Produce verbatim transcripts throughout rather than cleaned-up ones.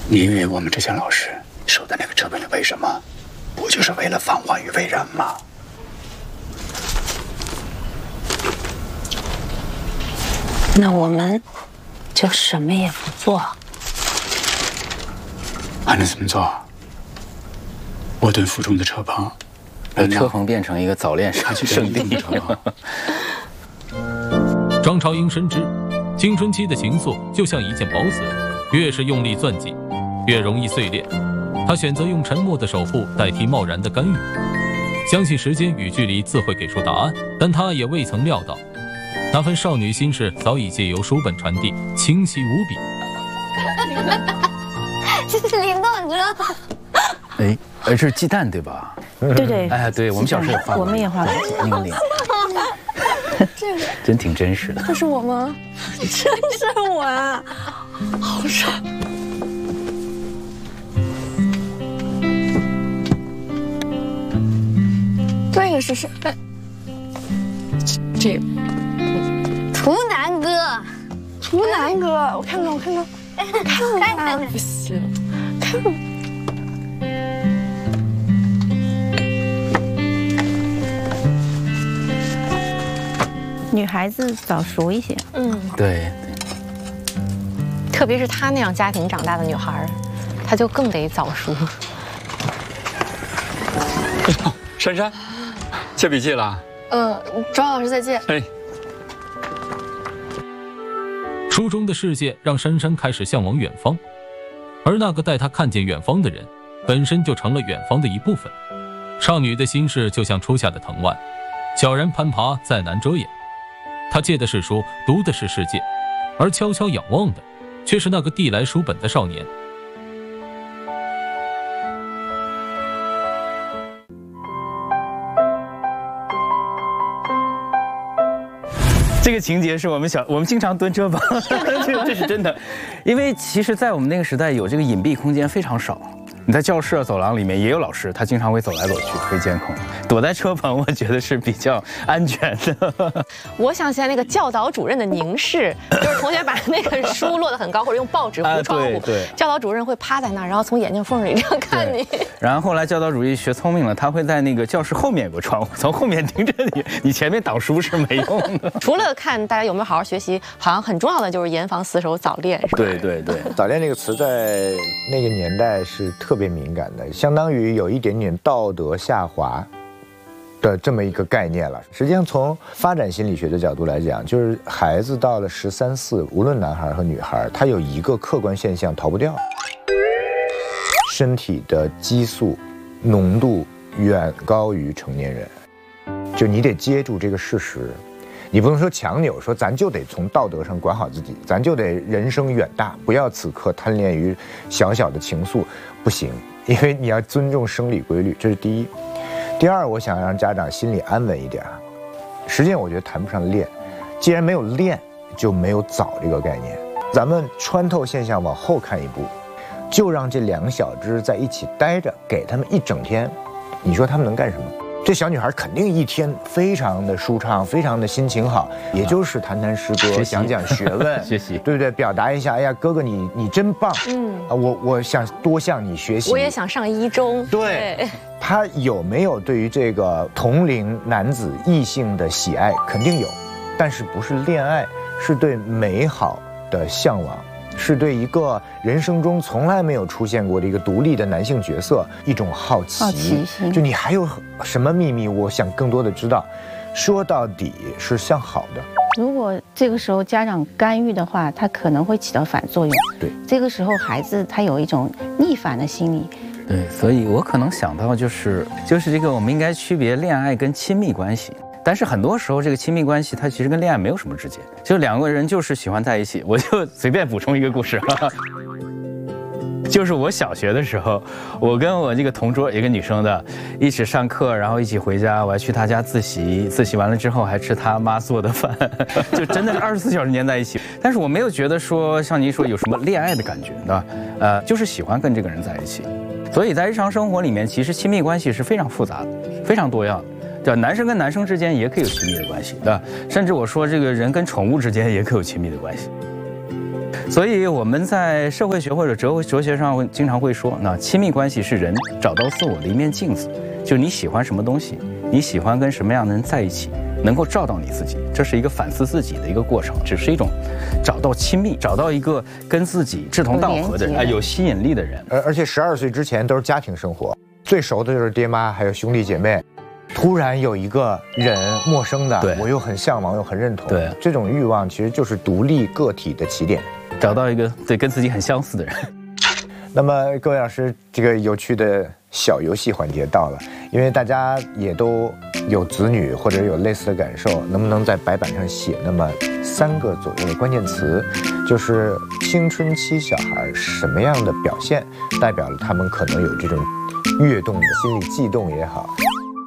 你以为我们这些老师收的那个车本为什么？不就是为了防患于未然吗？ 那我们就什么也不做。 还能怎么做？沃顿府中的车棚， 把车棚变成一个早恋圣地。 张朝英深知，青春期的情愫就像一件宝子，越是用力攥紧，越容易碎裂。他选择用沉默的守护代替贸然的干预，相信时间与距离自会给出答案。但他也未曾料到，那份少女心事早已借由书本传递，清晰无比。 这是林豆哥。 哎，哎，这是鸡蛋对吧？ 对对。 哎，对我们小时候也画过， 我们也画过那个脸。 这个真挺真实的。 这是我吗？真是我啊！好帅。这个是谁？这个图南哥，图南哥，我看看，我看看，看看，不行，看。 女孩子早熟一些， 嗯， 对， 特别是她那样家庭长大的女孩，她就更得早熟。 珊珊，借笔记了？ 嗯，庄老师再见。 哎。 书中的世界让珊珊开始向往远方，而那个带她看见远方的人，本身就成了远方的一部分。少女的心事就像初夏的藤蔓，悄然攀爬，再难遮掩。她借的是书，读的是世界，而悄悄仰望的，却是那个递来书本的少年。 这个情节是我们小我们经常蹲车棚，这这是真的，因为其实，在我们那个时代，有这个隐蔽空间非常少。你在教室、走廊里面也有老师，他经常会走来走去，会监控。躲在车棚，我觉得是比较安全的。 我想起来那个教导主任的凝视，就是同学把那个书落得很高，或者用报纸糊窗户， 啊、对对， 教导主任会趴在那儿，然后从眼镜缝里这样看你。 然后后来教导主任学聪明了，他会在那个教室后面有个窗户，从后面盯着你，你前面挡书是没用的。 除了看大家有没有好好学习，好像很重要的就是严防死守早恋，是吧？ 对对对， 早恋这个词在那个年代是特别敏感的，相当于有一点点道德下滑的这么一个概念了。实际上，从发展心理学的角度来讲，就是孩子到了十三四，无论男孩和女孩，他有一个客观现象逃不掉，身体的激素浓度远高于成年人，就你得接住这个事实。你不能说强扭，说咱就得从道德上管好自己，咱就得人生远大，不要此刻贪恋于小小的情愫，不行，因为你要尊重生理规律，这是第一。第二，我想让家长心里安稳一点。实际上，我觉得谈不上恋，既然没有恋，就没有早这个概念。咱们穿透现象往后看一步，就让这两小只在一起待着，给他们一整天，你说他们能干什么？这小女孩肯定一天非常的舒畅，非常的心情好，也就是谈谈诗歌，讲讲学问， 学习， 对不对？表达一下，哎呀，哥哥你你真棒，嗯啊，我我想多向你学习， 我也想上一中。 对，对他有没有对于这个同龄男子异性的喜爱？肯定有，但是不是恋爱，是对美好的向往。是对一个人生中从来没有出现过的一个独立的男性角色一种好奇， 好奇心， 就你还有什么秘密？我想更多的知道。说到底是向好的。 如果这个时候家长干预的话，他可能会起到反作用。 对， 这个时候孩子他有一种逆反的心理。 对，所以我可能想到就是就是这个，我们应该区别恋爱跟亲密关系。但是很多时候，这个亲密关系它其实跟恋爱没有什么直接，就两个人就是喜欢在一起。我就随便补充一个故事，就是我小学的时候，我跟我这个同桌一个女生的，一起上课，然后一起回家，我还去她家自习，自习完了之后还吃她妈做的饭，就真的是二十四小时黏在一起。但是我没有觉得说像您说有什么恋爱的感觉，对吧？呃，就是喜欢跟这个人在一起。所以在日常生活里面，其实亲密关系是非常复杂的，非常多样的。对，男生跟男生之间也可以有亲密的关系，对吧？甚至我说这个人跟宠物之间也可以有亲密的关系。 所以我们在社会学或者哲哲学上会经常会说，那亲密关系是人找到自我的一面镜子，就你喜欢什么东西，你喜欢跟什么样的人在一起，能够照到你自己，这是一个反思自己的一个过程，只是一种找到亲密，找到一个跟自己志同道合的人，哎，有吸引力的人。 而而且十二岁之前都是家庭生活，最熟的就是爹妈还有兄弟姐妹。突然有一个人陌生的，我又很向往又很认同， 对， 这种欲望其实就是独立个体的起点， 找到一个对跟自己很相似的人。 那么各位老师，这个有趣的小游戏环节到了，因为大家也都有子女或者有类似的感受，能不能在白板上写那么三个左右的关键词，就是青春期小孩什么样的表现代表了他们可能有这种跃动的心理悸动也好。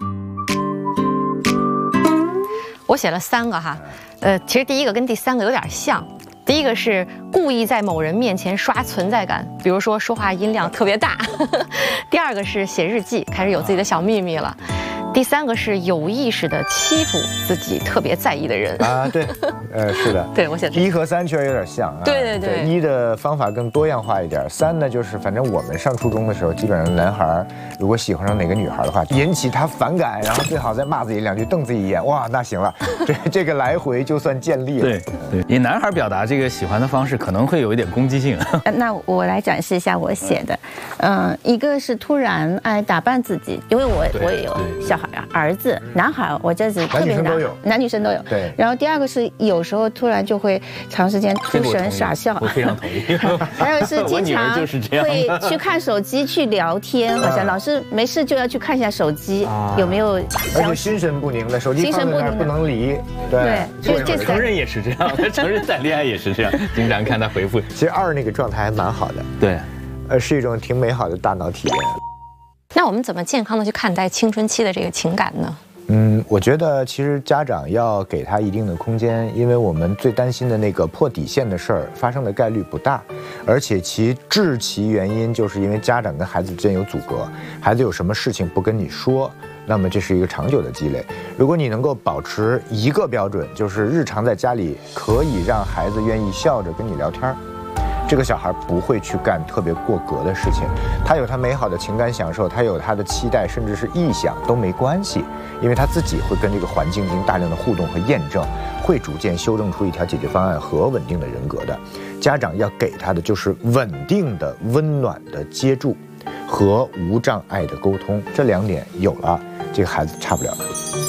我写了三个哈，呃，其实第一个跟第三个有点像。第一个是故意在某人面前刷存在感，比如说说话音量特别大。第二个是写日记，开始有自己的小秘密了。第三个是有意识的欺负自己特别在意的人啊，对，呃，是的， 对我写一和三确实有点像啊。 对对对， 一的方法更多样化一点，三呢就是反正我们上初中的时候，基本上男孩如果喜欢上哪个女孩的话，引起他反感，然后最好再骂自己两句，瞪自己一眼，哇，那行了，这这个来回就算建立了。 对对，以男孩表达这个喜欢的方式，可能会有一点攻击性。 那我来展示一下我写的，嗯、呃，一个是突然爱打扮自己，因为我我也有小孩。儿子，男孩，我这次特别男，男女生都有。 对。 然后第二个是有时候突然就会长时间出神傻笑， 我非常同意。 还有是经常会去看手机去聊天，好像老是没事就要去看一下手机有没有。 而且心神不宁的，手机放在那儿不能离。 对， 就这承认也是这样，承认谈恋爱也是这样，经常看他回复。 其实二那个状态还蛮好的。 对， 呃，是一种挺美好的大脑体验。 那我们怎么健康的去看待青春期的这个情感呢？ 嗯，我觉得其实家长要给他一定的空间，因为我们最担心的那个破底线的事儿发生的概率不大，而且其致其原因就是因为家长跟孩子之间有阻隔，孩子有什么事情不跟你说，那么这是一个长久的积累。如果你能够保持一个标准，就是日常在家里可以让孩子愿意笑着跟你聊天，这个小孩不会去干特别过格的事情，他有他美好的情感享受，他有他的期待，甚至是臆想都没关系，因为他自己会跟这个环境进行大量的互动和验证，会逐渐修正出一条解决方案和稳定的人格的。家长要给他的就是稳定的、温暖的接住和无障碍的沟通，这两点有了，这个孩子差不了了。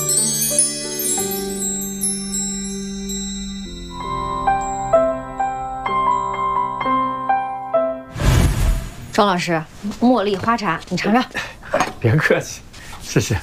庄老师，茉莉花茶，你尝尝。 别客气，谢谢。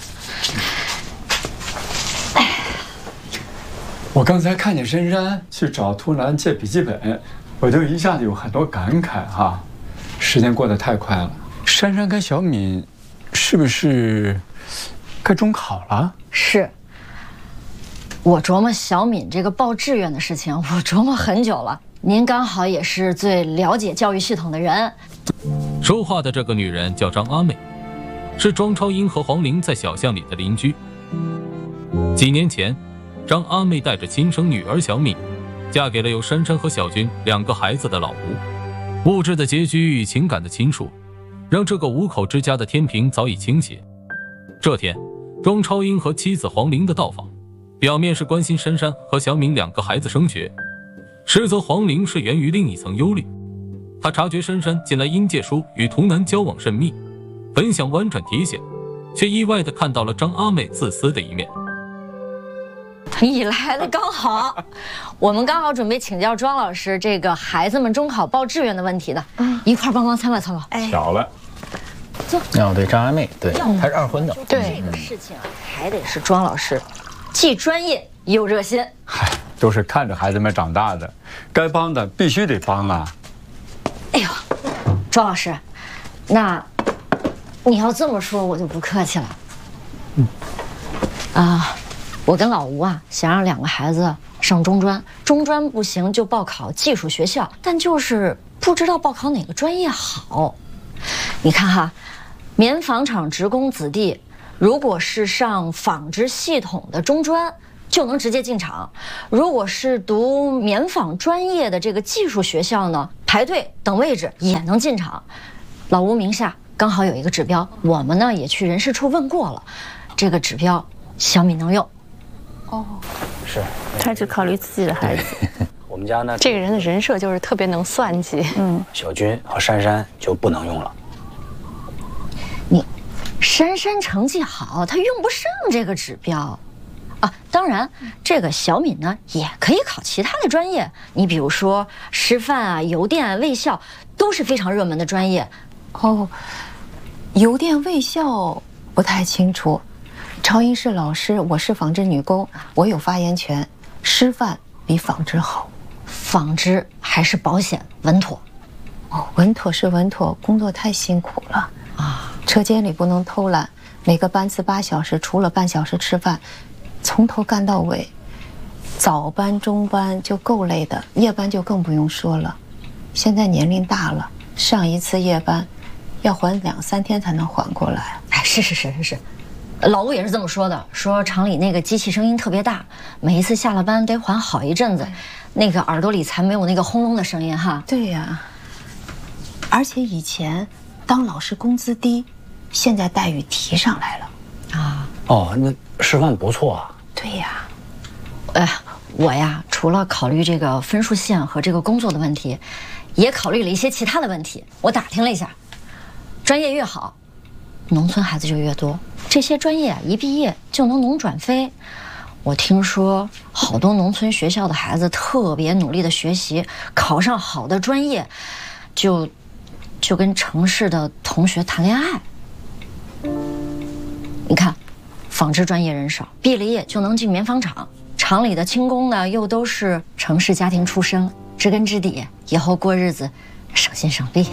我刚才看见珊珊去找图兰借笔记本，我就一下子有很多感慨哈、啊。时间过得太快了。珊珊跟小敏，是不是该中考了？ 是。我琢磨小敏这个报志愿的事情，我琢磨很久了。您刚好也是最了解教育系统的人。 说话的这个女人叫张阿妹，是庄超英和黄玲在小巷里的邻居。几年前，张阿妹带着亲生女儿小敏，嫁给了有珊珊和小军两个孩子的老吴。物质的拮据与情感的倾疏，让这个五口之家的天平早已倾斜。这天，庄超英和妻子黄玲的到访，表面是关心珊珊和小敏两个孩子升学，实则黄玲是源于另一层忧虑。他察觉珊珊近来因借书与图南交往甚密，本想婉转提醒，却意外地看到了张阿妹自私的一面。 你来的刚好，我们刚好准备请教庄老师这个孩子们中考报志愿的问题的，嗯、一块帮忙参考参考。 哎，巧了， 坐。 哦，对，张阿妹，对，她是二婚的。 对，这个事情啊，还得是庄老师，既专业又热心。 嗨，都是看着孩子们长大的，该帮的必须得帮啊。 哎呦，庄老师，那你要这么说，我就不客气了。嗯，啊，我跟老吴啊，想让两个孩子上中专，中专不行就报考技术学校，但就是不知道报考哪个专业好。你看哈，棉纺厂职工子弟，如果是上纺织系统的中专， 就能直接进厂。如果是读棉纺专业的这个技术学校呢，排队等位置也能进厂。老吴名下刚好有一个指标，我们呢也去人事处问过了，这个指标小敏能用。 哦， 是， 他只考虑自己的孩子。 我们家呢， 这个人的人设就是特别能算计。 嗯， 小军和珊珊就不能用了。 你，珊珊成绩好，她用不上这个指标。啊，当然，这个小敏呢也可以考其他的专业，你比如说师范啊、邮电啊、卫校，都是非常热门的专业。 哦，邮电卫校不太清楚。超英是老师，我是纺织女工，我有发言权。师范比纺织好， 纺织还是保险稳妥。 哦，稳妥是稳妥，工作太辛苦了啊！车间里不能偷懒，每个班次八小时，除了半小时吃饭，从头干到尾。早班、中班就够累的，夜班就更不用说了。现在年龄大了，上一次夜班要缓两三天才能缓过来。 哎，是是是是是，老吴也是这么说的，说厂里那个机器声音特别大，每一次下了班得缓好一阵子，那个耳朵里才没有那个轰隆的声音哈。 对呀，而且以前当老师工资低，现在待遇提上来了啊。 哦，那师范不错啊。 对呀， 哎，我呀，除了考虑这个分数线和这个工作的问题，也考虑了一些其他的问题。我打听了一下，专业越好，农村孩子就越多。这些专业一毕业就能农转非。我听说好多农村学校的孩子特别努力的学习，考上好的专业，就就跟城市的同学谈恋爱。你看，纺织专业人少，毕了业就能进棉纺厂，厂里的轻工呢又都是城市家庭出身，知根知底，以后过日子省心省力。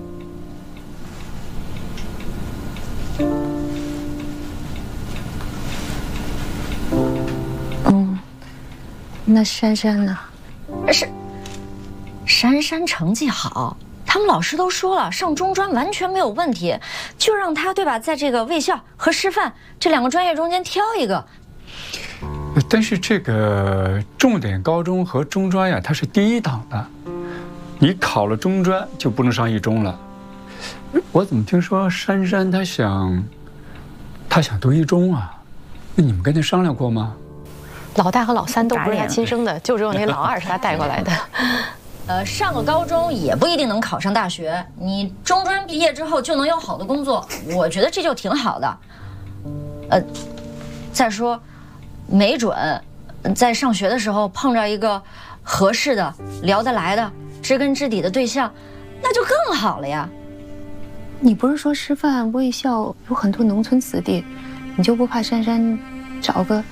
嗯，那珊珊呢？ 是，珊珊成绩好，他们老师都说了，上中专完全没有问题，就让她对吧，在这个卫校和师范这两个专业中间挑一个。 但是这个重点高中和中专呀，它是第一档的，你考了中专就不能上一中了。我怎么听说珊珊她想，她想读一中啊？那你们跟她商量过吗？ 老大和老三都不是他亲生的，就只有那老二是他带过来的。 呃，上了高中也不一定能考上大学，你中专毕业之后就能有好的工作，我觉得这就挺好的。呃，再说，没准在上学的时候碰着一个合适的、聊得来的、知根知底的对象，那就更好了呀。 你不是说师范卫校有很多农村子弟，你就不怕珊珊找个？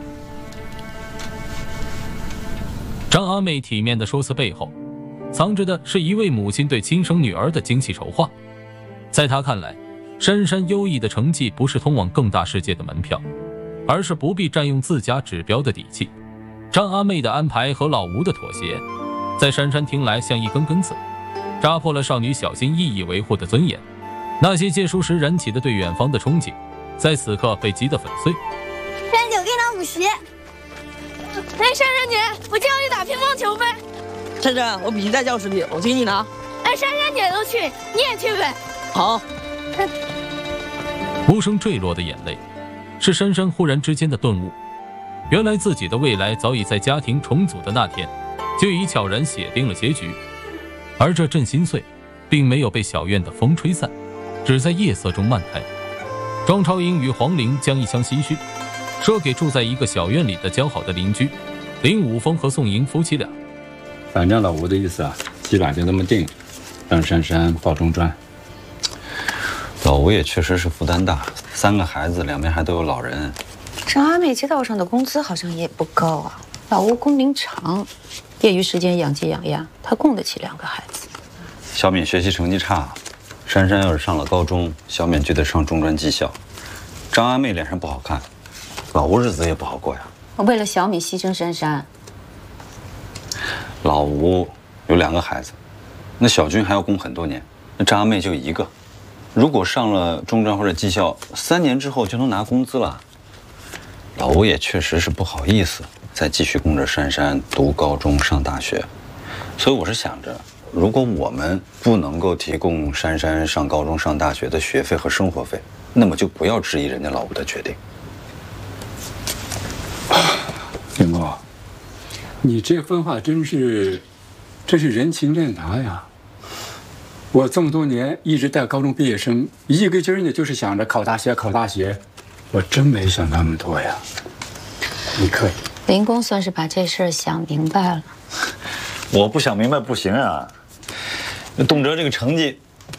张阿妹体面的说辞背后，藏着的是一位母亲对亲生女儿的精细筹划。在她看来，珊珊优异的成绩不是通往更大世界的门票，而是不必占用自家指标的底气。张阿妹的安排和老吴的妥协，在珊珊听来像一根根刺，扎破了少女小心翼翼维护的尊严。那些借书时燃起的对远方的憧憬，在此刻被击得粉碎。 珊姐，我给你拿补习。哎，珊珊姐，我教你打乒乓球呗。 珊珊，我笔记在教室里，我去给你拿。 哎，珊珊姐都去，你也去呗。 好。 无声坠落的眼泪，是珊珊忽然之间的顿悟。原来自己的未来早已在家庭重组的那天，就已悄然写定了结局。而这阵心碎，并没有被小院的风吹散，只在夜色中漫开。庄超英与黄玲将一腔唏嘘说给住在一个小院里的交好的邻居林武峰和宋莹夫妻俩。 反正老吴的意思啊，基本上就这么定，让珊珊报中专。 老吴也确实是负担大，三个孩子，两边还都有老人。 张阿妹街道上的工资好像也不高啊。老吴工龄长，业余时间养鸡养鸭，他供得起两个孩子。 小敏学习成绩差，珊珊要是上了高中，小敏就得上中专技校。张阿妹脸上不好看，老吴日子也不好过呀。 为了小敏牺牲珊珊。 老吴有两个孩子，那小军还要供很多年，那张阿妹就一个。如果上了中专或者技校，三年之后就能拿工资了。 老吴也确实是不好意思再继续供着珊珊读高中上大学，所以我是想着，如果我们不能够提供珊珊上高中上大学的学费和生活费，那么就不要质疑人家老吴的决定。 林哥，你这番话真是，真是人情练达呀！我这么多年一直带高中毕业生，一个劲儿呢就是想着考大学，考大学，我真没想那么多呀。你可以， 林公算是把这事儿想明白了。 我不想明白不行啊，动辄这个成绩，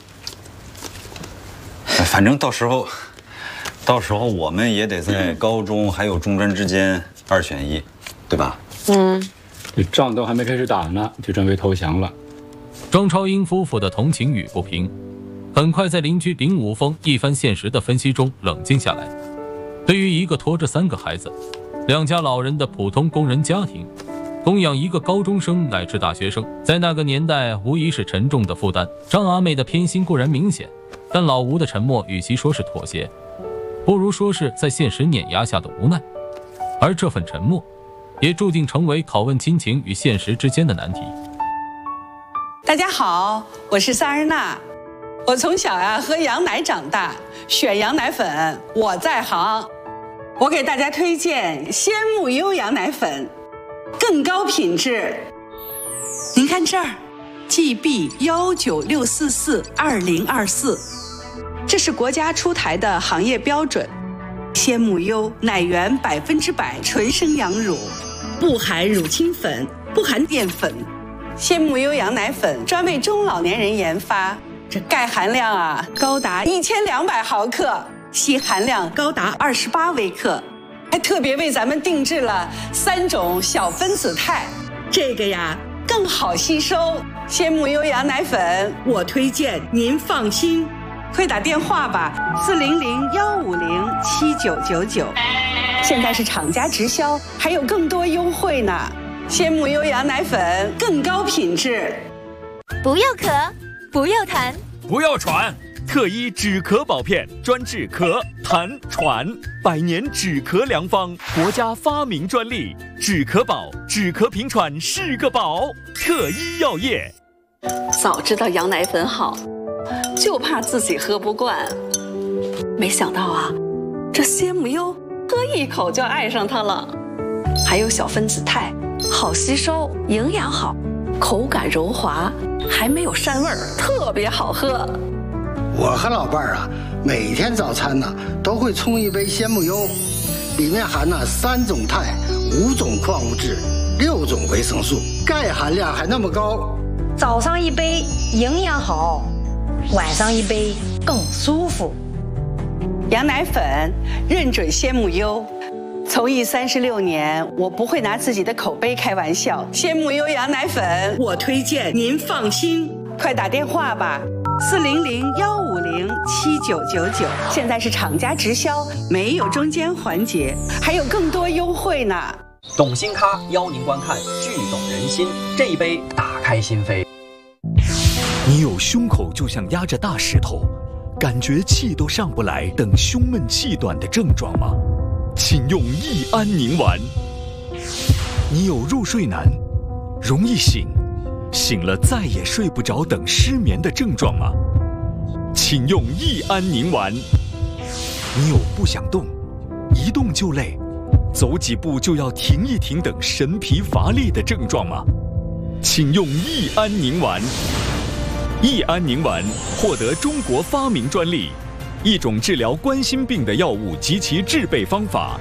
反正到时候，到时候我们也得在高中还有中专之间二选一，对吧？ 嗯，这仗都还没开始打呢，就准备投降了。 庄超英夫妇的同情与不平，很快在邻居林武峰一番现实的分析中冷静下来。对于一个拖着三个孩子、两家老人的普通工人家庭，供养一个高中生乃至大学生，在那个年代无疑是沉重的负担。张阿妹的偏心固然明显，但老吴的沉默与其说是妥协，不如说是在现实碾压下的无奈。而这份沉默，也注定成为拷问亲情与现实之间的难题。 大家好，我是萨日娜。我从小呀、啊、喝羊奶长大，选羊奶粉我在行。我给大家推荐鲜木优羊奶粉，更高品质。您看这儿 ，G B 一九六四四二零二四，这是国家出台的行业标准。鲜木优奶源百分之百纯生羊乳，不含乳清粉，不含淀粉。鲜木优羊奶粉专为中老年人研发，这钙含量啊高达一千两百毫克，硒含量高达二十八微克，还特别为咱们定制了三种小分子肽，这个呀更好吸收。鲜木优羊奶粉，我推荐您放心，快打电话吧，四零零幺五零七九九九，现在是厂家直销，还有更多优惠呢。鲜木优羊奶粉更高品质。 不要咳，不要痰， 不要喘，特医止咳宝片专治咳、痰、喘，百年止咳良方，国家发明专利，止咳宝，止咳平喘是个宝。特医药业。 早知道羊奶粉好，就怕自己喝不惯。没想到啊，这鲜木优喝一口就爱上它了，还有小分子肽。好吸收，营养好，口感柔滑，还没有膻味儿，特别好喝。 我和老伴儿啊，每天早餐呢都会冲一杯鲜木优，里面含了三种肽、五种矿物质、六种维生素，钙含量还那么高。 早上一杯营养好，晚上一杯更舒服。 羊奶粉认准鲜木优。从艺三十六年，我不会拿自己的口碑开玩笑。鲜木优羊奶粉，我推荐您放心，快打电话吧，四零零幺五零七九九九，现在是厂家直销，没有中间环节，还有更多优惠呢。 懂心咖邀您观看《剧懂人心》，这一杯打开心扉。 你有胸口就像压着大石头，感觉气都上不来，等胸闷气短的症状吗？请用益安宁丸。你有入睡难、容易醒、醒了再也睡不着等失眠的症状吗？请用益安宁丸。你有不想动、一动就累、走几步就要停一停等神疲乏力的症状吗？请用益安宁丸。益安宁丸获得中国发明专利，一种治疗冠心病的药物及其制备方法。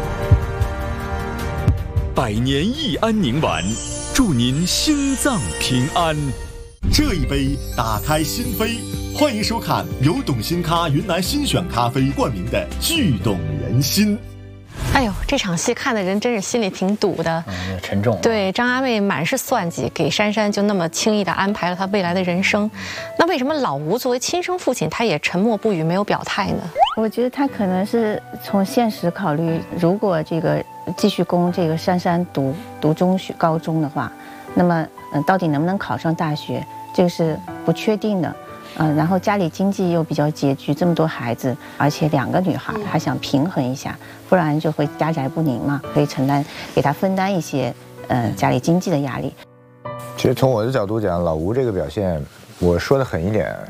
百年益安宁丸，祝您心脏平安。 这一杯打开心扉，欢迎收看由懂心咖云南新选咖啡冠名的《剧懂人心》。 哎呦，这场戏看的人真是心里挺堵的， 嗯，沉重。 对，张阿妹满是算计，给珊珊就那么轻易地安排了她未来的人生。那为什么老吴作为亲生父亲，他也沉默不语，没有表态呢？ 我觉得他可能是从现实考虑，如果这个继续供这个珊珊读读中学、高中的话，那么嗯，到底能不能考上大学，这个是不确定的。 嗯，然后家里经济又比较拮据，这么多孩子，而且两个女孩，他想平衡一下，不然就会家宅不宁嘛，可以承担，给他分担一些，嗯，家里经济的压力。 其实从我的角度讲，老吴这个表现，我说的狠一点，